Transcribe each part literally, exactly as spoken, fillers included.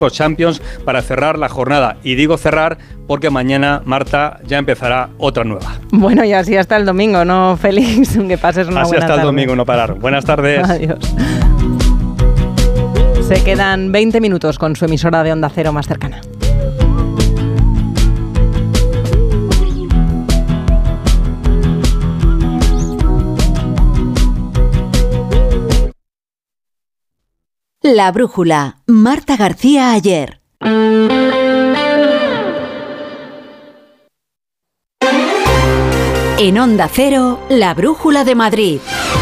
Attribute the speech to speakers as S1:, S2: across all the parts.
S1: Champions para cerrar la jornada. Y digo cerrar porque mañana, Marta, ya empezará otra nueva.
S2: Bueno, y así hasta el domingo, ¿no, Félix? Que pases una
S1: así
S2: buena
S1: hasta
S2: tarde.
S1: el domingo, no parar. Buenas tardes.
S2: Adiós. Se quedan veinte minutos con su emisora de Onda Cero más cercana.
S3: La brújula, Marta García Ayer. En Onda Cero, La brújula de Madrid.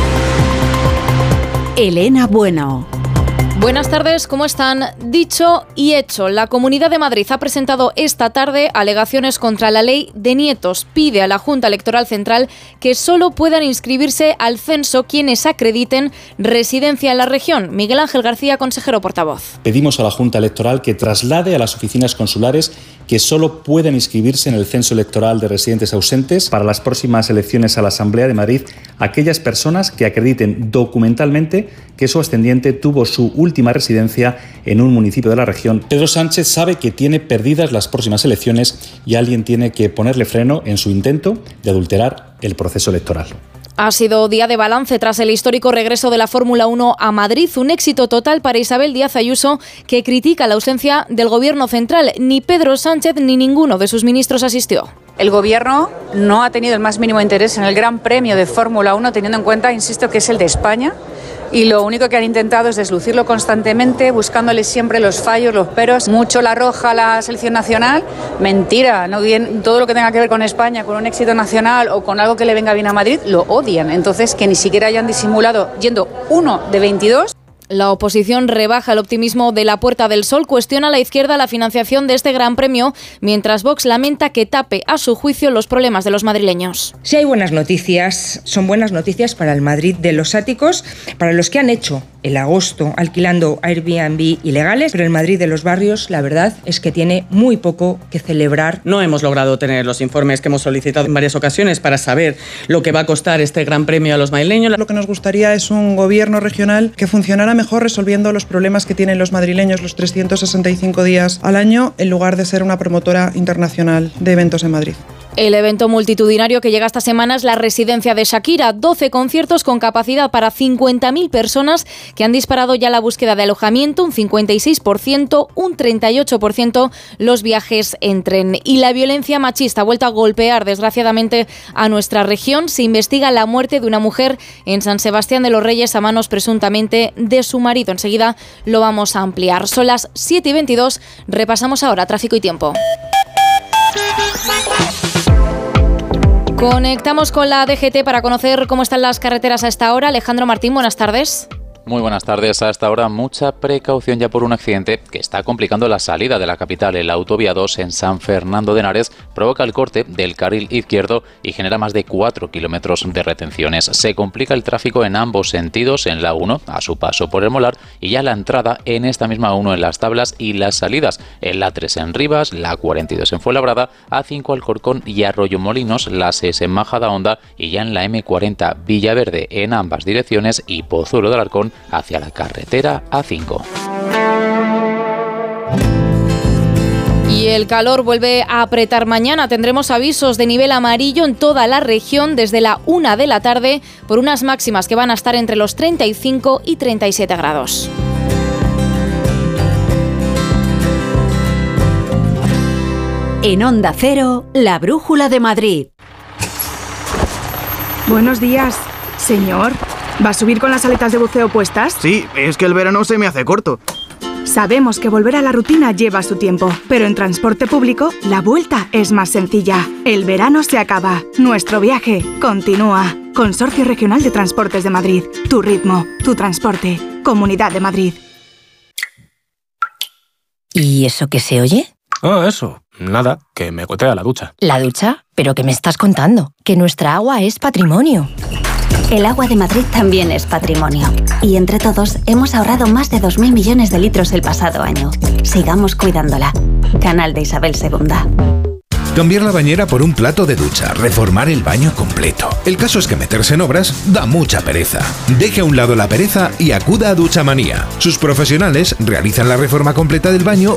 S3: Elena Bueno.
S4: Buenas tardes, ¿cómo están? Dicho y hecho, la Comunidad de Madrid ha presentado esta tarde alegaciones contra la ley de nietos. Pide a la Junta Electoral Central que solo puedan inscribirse al censo quienes acrediten residencia en la región. Miguel Ángel García, consejero portavoz.
S5: Pedimos a la Junta Electoral que traslade a las oficinas consulares que solo puedan inscribirse en el censo electoral de residentes ausentes para las próximas elecciones a la Asamblea de Madrid aquellas personas que acrediten documentalmente que su ascendiente tuvo su última residencia en un municipio de la región. Pedro Sánchez sabe que tiene perdidas las próximas elecciones y alguien tiene que ponerle freno en su intento de adulterar el proceso electoral.
S4: Ha sido día de balance tras el histórico regreso de la Fórmula uno a Madrid. Un éxito total para Isabel Díaz Ayuso, que critica la ausencia del Gobierno central. Ni Pedro Sánchez ni ninguno de sus ministros asistió.
S6: El Gobierno no ha tenido el más mínimo interés en el Gran Premio de Fórmula uno, teniendo en cuenta, insisto, que es el de España. Y lo único que han intentado es deslucirlo constantemente, buscándole siempre los fallos, los peros. Mucho la roja a la selección nacional. Mentira, no bien, todo lo que tenga que ver con España, con un éxito nacional o con algo que le venga bien a Madrid, lo odian. Entonces, que ni siquiera hayan disimulado yendo uno de veintidós.
S4: La oposición rebaja el optimismo de la Puerta del Sol, cuestiona a la izquierda la financiación de este Gran Premio, mientras Vox lamenta que tape, a su juicio, los problemas de los madrileños.
S7: Si hay buenas noticias, son buenas noticias para el Madrid de los áticos, para los que han hecho el agosto alquilando Airbnb ilegales, pero el Madrid de los barrios, la verdad es que tiene muy poco que celebrar.
S8: No hemos logrado tener los informes que hemos solicitado en varias ocasiones para saber lo que va a costar este Gran Premio a los madrileños.
S9: Lo que nos gustaría es un gobierno regional que funcionara mejor resolviendo los problemas que tienen los madrileños los trescientos sesenta y cinco días al año, en lugar de ser una promotora internacional de eventos en Madrid.
S4: El evento multitudinario que llega esta semana es la residencia de Shakira, doce conciertos con capacidad para cincuenta mil personas que han disparado ya la búsqueda de alojamiento, un cincuenta y seis por ciento, un treinta y ocho por ciento los viajes en tren. Y la violencia machista ha vuelto a golpear desgraciadamente a nuestra región. Se investiga la muerte de una mujer en San Sebastián de los Reyes a manos presuntamente de su marido. Enseguida lo vamos a ampliar. Son las siete y veintidós, repasamos ahora tráfico y tiempo. Conectamos con la D G T para conocer cómo están las carreteras a esta hora. Alejandro Martín, buenas tardes.
S10: Muy buenas tardes. A esta hora mucha precaución ya por un accidente que está complicando la salida de la capital. El autovía dos en San Fernando de Henares provoca el corte del carril izquierdo y genera más de cuatro kilómetros de retenciones. Se complica el tráfico en ambos sentidos, en la uno a su paso por el Molar y ya la entrada en esta misma uno en Las Tablas y las salidas en la tres en Rivas, la cuarenta y dos en Fuenlabrada, A cinco Alcorcón y Arroyomolinos, la seis en Majadahonda y ya en la eme cuarenta Villaverde en ambas direcciones y Pozuelo de Alarcón hacia la carretera A cinco.
S4: Y el calor vuelve a apretar mañana. Tendremos avisos de nivel amarillo en toda la región desde la una de la tarde por unas máximas que van a estar entre los treinta y cinco y treinta y siete grados.
S3: En Onda Cero, La brújula de Madrid.
S11: Buenos días, señor. ¿Va a subir con las aletas de buceo puestas?
S12: Sí, es que el verano se me hace corto.
S11: Sabemos que volver a la rutina lleva su tiempo, pero en transporte público la vuelta es más sencilla. El verano se acaba, nuestro viaje continúa. Consorcio Regional de Transportes de Madrid. Tu ritmo, tu transporte. Comunidad de Madrid.
S13: ¿Y eso qué se oye?
S14: Ah, eso. Nada, que me gotea la ducha.
S13: ¿La ducha? ¿Pero qué me estás contando? Que nuestra agua es patrimonio.
S15: El agua de Madrid también es patrimonio. Y entre todos hemos ahorrado más de dos mil millones de litros el pasado año. Sigamos cuidándola. Canal de Isabel segunda.
S16: Cambiar la bañera por un plato de ducha, reformar el baño completo. El caso es que meterse en obras da mucha pereza. Deje a un lado la pereza y acuda a Duchamanía. Sus profesionales realizan la reforma completa del baño